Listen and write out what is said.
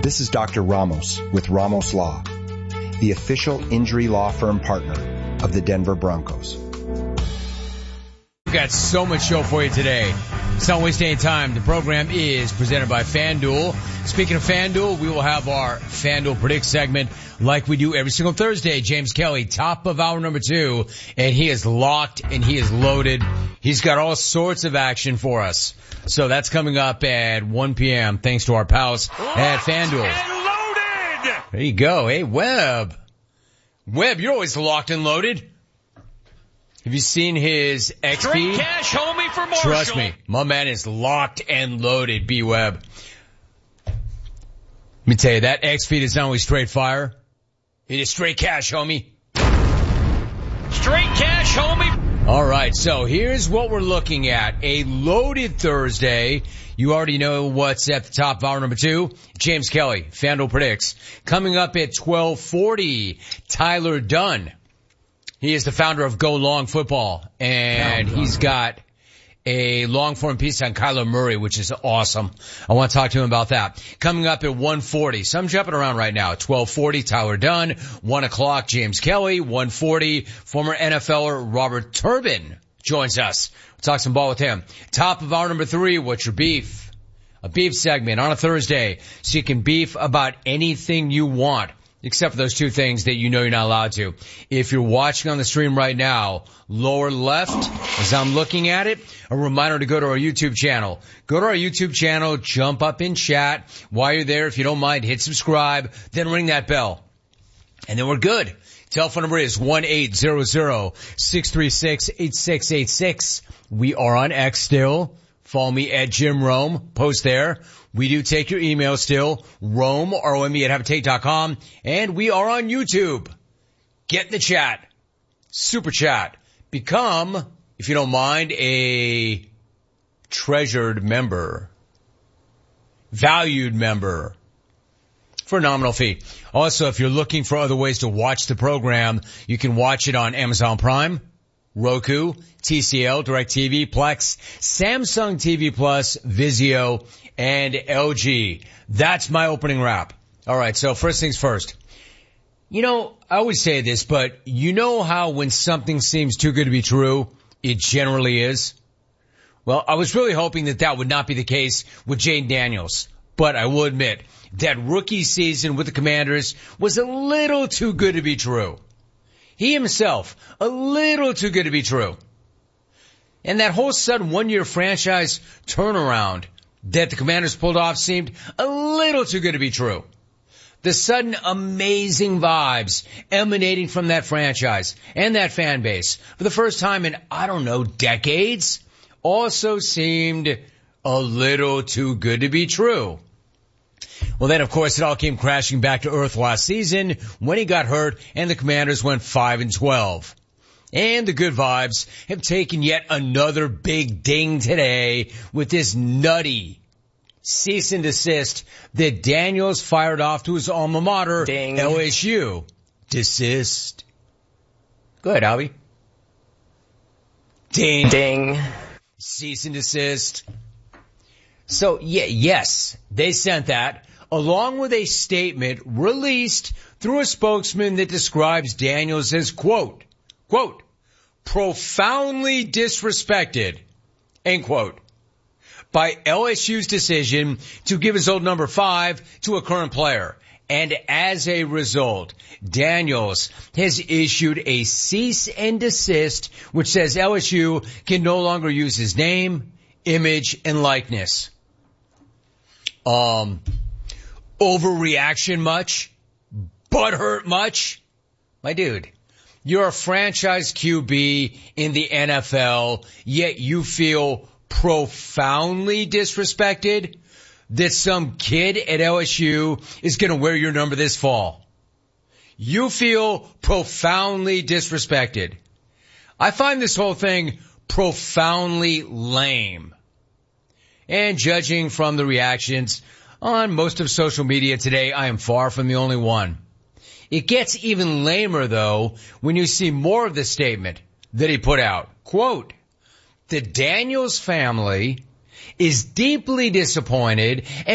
This is Dr. Ramos with Ramos Law, the official injury law firm partner of the Denver Broncos. We've got so much show for you today. So don't waste any time. The program is presented by FanDuel. Speaking of FanDuel, we will have our FanDuel Predict segment like we do every single Thursday. James Kelly, top of hour number 2, and he is locked and he is loaded. He's got all sorts of action for us. So that's coming up at 1 p.m. thanks to our pals at FanDuel. And loaded! There you go. Hey, Webb. Webb, you're always locked and loaded. Have you seen his XP? Straight cash, homie, for Marshall. Trust me, my man is locked and loaded, B-Webb. Let me tell you, that X feed is not only straight fire, it is straight cash, homie. Straight cash, homie. All right, so here's what we're looking at. A loaded Thursday. You already know what's at the top of hour number 2. James Kelly, FanDuel Predicts. Coming up at 12:40, Tyler Dunn. He is the founder of Go Long Football, and he's got a long-form piece on Kyler Murray, which is awesome. I want to talk to him about that. Coming up at 1:40, so I'm jumping around right now. 12:40, Tyler Dunn. 1 o'clock, James Kelly. 1:40, former NFLer Robert Turbin joins us. We'll talk some ball with him. Top of hour number 3, what's your beef? A beef segment on a Thursday, so you can beef about anything you want. Except for those 2 things that you know you're not allowed to. If you're watching on the stream right now, lower left, as I'm looking at it, a reminder to go to our YouTube channel. Go to our YouTube channel, jump up in chat. While you're there, if you don't mind, hit subscribe, then ring that bell. And then we're good. Telephone number is 1-800-636-8686. We are on X still. Follow me at Jim Rome. Post there. We do take your email still. Rome, R-O-M-E at habitate.com. And we are on YouTube. Get in the chat. Super chat. Become, if you don't mind, a treasured member. Valued member. For a nominal fee. Also, if you're looking for other ways to watch the program, you can watch it on Amazon Prime, Roku, TCL, DirecTV, Plex, Samsung TV Plus, Vizio, and LG. That's my opening wrap. All right, so first things first. You know, I always say this, but you know how when something seems too good to be true, it generally is? Well, I was really hoping that that would not be the case with Jayden Daniels, but I will admit that rookie season with the Commanders was a little too good to be true. He himself, a little too good to be true. And that whole sudden 1-year franchise turnaround that the Commanders pulled off seemed a little too good to be true. The sudden amazing vibes emanating from that franchise and that fan base for the first time in, I don't know, decades also seemed a little too good to be true. Well, then, of course, it all came crashing back to earth last season when he got hurt and the Commanders went 5-12. And the good vibes have taken yet another big ding today with this nutty cease and desist that Daniels fired off to his alma mater, ding. LSU. Desist. Go ahead, Albie. Ding. Ding. Cease and desist. So, yes, they sent that along with a statement released through a spokesman that describes Daniels as, quote, profoundly disrespected, end quote, by LSU's decision to give his old number 5 to a current player. And as a result, Daniels has issued a cease and desist, which says LSU can no longer use his name, image, and likeness. Overreaction much? Butthurt much? My dude, you're a franchise QB in the NFL, yet you feel profoundly disrespected that some kid at LSU is going to wear your number this fall. You feel profoundly disrespected. I find this whole thing profoundly lame. And judging from the reactions on most of social media today, I am far from the only one. It gets even lamer, though, when you see more of the statement that he put out. Quote, the Daniels family is deeply disappointed and